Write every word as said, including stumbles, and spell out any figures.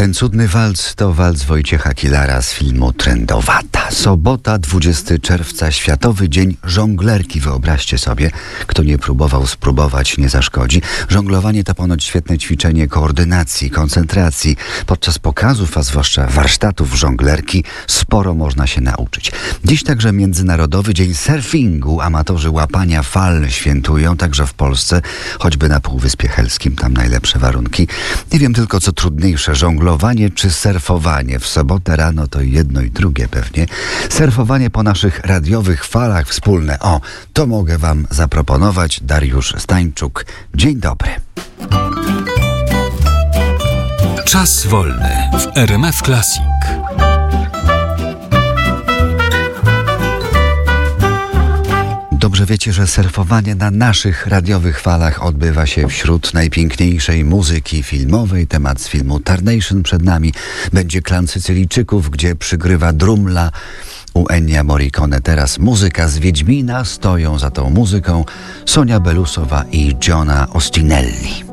Ten cudny walc to walc Wojciecha Kilara z filmu Trendowata. Sobota, dwudziestego czerwca, Światowy Dzień Żonglerki. Wyobraźcie sobie, kto nie próbował, spróbować nie zaszkodzi. Żonglowanie to ponoć świetne ćwiczenie koordynacji, koncentracji. Podczas pokazów, a zwłaszcza warsztatów żonglerki, sporo można się nauczyć. Dziś także Międzynarodowy Dzień Surfingu. Amatorzy łapania fal świętują także w Polsce, choćby na Półwyspie Helskim, tam najlepsze warunki. Nie wiem tylko, co trudniejsze, żonglowanie czy surfowanie. W sobotę rano to jedno i drugie pewnie. Surfowanie po naszych radiowych falach wspólne. O, to mogę wam zaproponować. Dariusz Stańczuk. Dzień dobry. Czas wolny w R M F Classic. Dobrze wiecie, że surfowanie na naszych radiowych falach odbywa się wśród najpiękniejszej muzyki filmowej. Temat z filmu Tarnation przed nami. Będzie Klan Sycylijczyków, gdzie przygrywa drumla u Ennio Morricone. Teraz muzyka z Wiedźmina. Stoją za tą muzyką Sonia Belusowa i Giona Ostinelli.